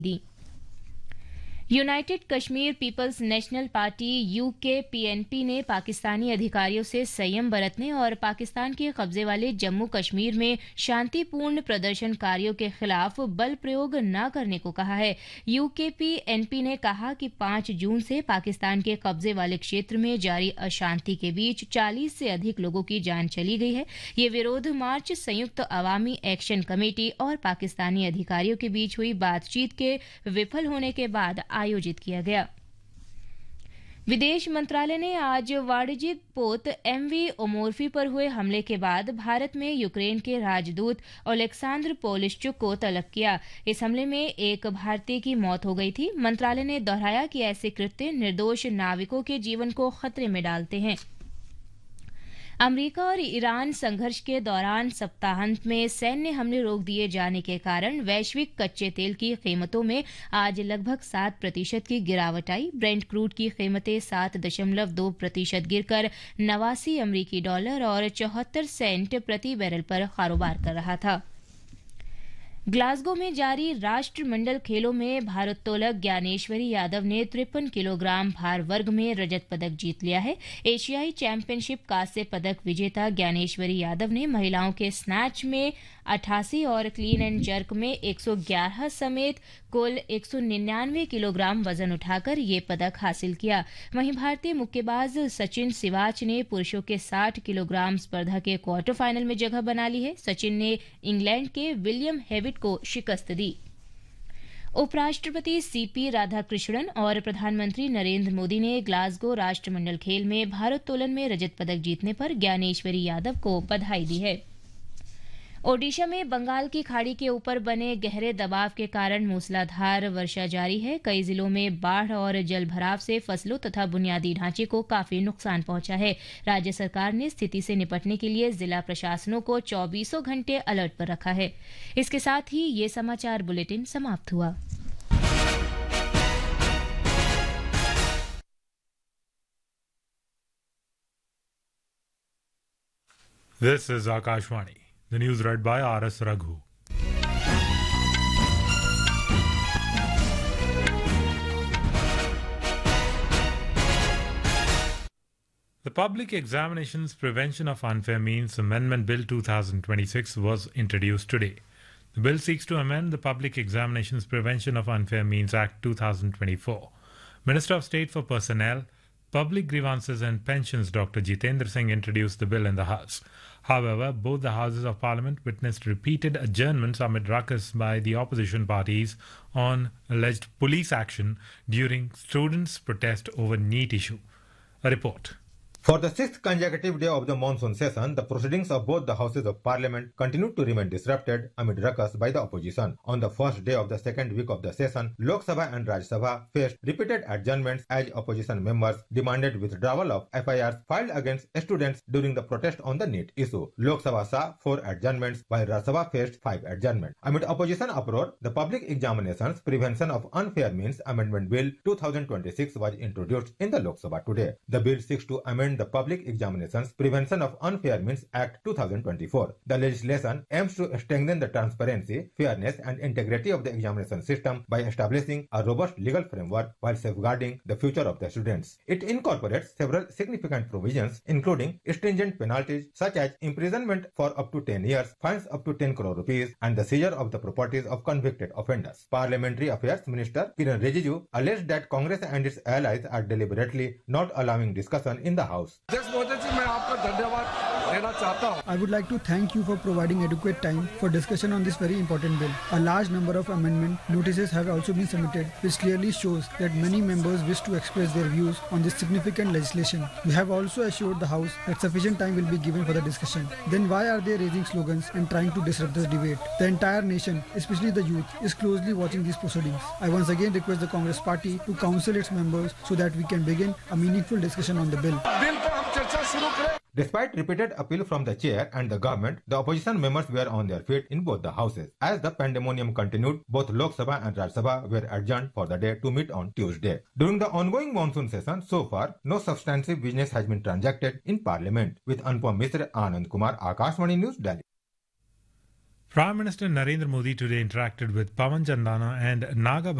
दी। United Kashmir peoples national party यूकेपीएनपी ने पाकिस्तानी अधिकारियों से संयम बरतने और पाकिस्तान के कब्जे वाले जम्मू कश्मीर में शांतिपूर्ण प्रदर्शनकारियों के खिलाफ बल प्रयोग न करने को कहा है। यूकेपीएनपी ने कहा कि 5 जून से पाकिस्तान के कब्जे वाले क्षेत्र में जारी अशांति के बीच 40 से अधिक लोगों की जान चली गई है। ये विरोध मार्च संयुक्त अवामी एक्शन कमेटी और पाकिस्तानी अधिकारियों के बीच हुई बातचीत के विफल होने के बाद आयोजित किया गया। विदेश मंत्रालय ने आज वाणिज्यिक पोत एमवी ओमोर्फी पर हुए हमले के बाद भारत में यूक्रेन के राजदूत ओलेक्सांद्र पोलिश्चुक को तलब किया। इस हमले में एक भारतीय की मौत हो गई थी। मंत्रालय ने दोहराया कि ऐसे कृत्य निर्दोष नाविकों के जीवन को खतरे में डालते हैं। अमेरिका और ईरान संघर्ष के दौरान सप्ताहांत में सैन्य हमले रोक दिए जाने के कारण वैश्विक कच्चे तेल की कीमतों में आज लगभग 7% की गिरावट आई। ब्रेंट क्रूड की कीमतें 7.2% गिरकर 89 अमेरिकी डॉलर और 74 सेंट प्रति बैरल पर कारोबार कर रहा था। ग्लासगो में जारी राष्ट्रमंडल खेलों में भारोत्तोलक ज्ञानेश्वरी यादव ने 53 किलोग्राम भार वर्ग में रजत पदक जीत लिया है। एशियाई चैंपियनशिप कांस्य पदक विजेता ज्ञानेश्वरी यादव ने महिलाओं के स्नैच में 88 और क्लीन एंड जर्क में 111 समेत कुल 199 किलोग्राम वजन उठाकर ये पदक हासिल किया। वहीं भारतीय मुक्केबाज सचिन सिवाच ने पुरुषों के 60 किलोग्राम स्पर्धा के क्वार्टर फाइनल में जगह बना ली है। सचिन ने इंग्लैंड के विलियम हेविट को शिकस्त दी। उपराष्ट्रपति सीपी राधाकृष्णन और प्रधानमंत्री नरेंद्र मोदी ने ग्लासगो राष्ट्रमंडल खेल में भारोत्तोलन में रजत पदक जीतने पर ज्ञानेश्वरी यादव को बधाई दी है। ओडिशा में बंगाल की खाड़ी के ऊपर बने गहरे दबाव के कारण मूसलाधार वर्षा जारी है। कई जिलों में बाढ़ और जलभराव से फसलों तथा बुनियादी ढांचे को काफी नुकसान पहुंचा है। राज्य सरकार ने स्थिति से निपटने के लिए जिला प्रशासनों को 24 घंटे अलर्ट पर रखा है। इसके साथ ही ये समाचार बुलेटिन समाप्त हुआ। This is Akashvani. The news read by R.S. Raghu. The Public Examinations Prevention of Unfair Means Amendment Bill 2026 was introduced today. The bill seeks to amend the Public Examinations Prevention of Unfair Means Act 2024. Minister of State for Personnel, Public Grievances and Pensions Dr. Jitendra Singh introduced the bill in the House. However, both the Houses of Parliament witnessed repeated adjournments amid ruckus by the opposition parties on alleged police action during students' protest over NEET issue. A report. For the 6th consecutive day of the monsoon session, the proceedings of both the Houses of Parliament continued to remain disrupted amid ruckus by the opposition. On the first day of the second week of the session, Lok Sabha and Rajya Sabha faced repeated adjournments as opposition members demanded withdrawal of FIRs filed against students during the protest on the NEET issue. Lok Sabha saw 4 adjournments while Rajya Sabha faced 5 adjournments. Amid opposition uproar, the Public Examinations Prevention of Unfair Means Amendment Bill 2026 was introduced in the Lok Sabha today. The bill seeks to amend the Public Examinations Prevention of Unfair Means Act 2024. The legislation aims to strengthen the transparency, fairness and integrity of the examination system by establishing a robust legal framework while safeguarding the future of the students. It incorporates several significant provisions including stringent penalties such as imprisonment for up to 10 years, fines up to 10 crore rupees and the seizure of the properties of convicted offenders. Parliamentary Affairs Minister Kiran Rijiju alleged that Congress and its allies are deliberately not allowing discussion in the House. I would like to thank you for providing adequate time for discussion on this very important bill. A large number of amendment notices have also been submitted, which clearly shows that many members wish to express their views on this significant legislation. We have also assured the House that sufficient time will be given for the discussion. Then why are they raising slogans and trying to disrupt this debate? The entire nation, especially the youth, is closely watching these proceedings. I once again request the Congress party to counsel its members so that we can begin a meaningful discussion on the bill. Despite repeated appeal from the chair and the government, the opposition members were on their feet in both the houses. As the pandemonium continued, both Lok Sabha and Rajya Sabha were adjourned for the day to meet on Tuesday. During the ongoing monsoon session, so far, no substantive business has been transacted in Parliament. With Anupam Mishra, Anand Kumar, Akashvani News, Delhi. Prime Minister Narendra Modi today interacted with Pawan Chandana and Naga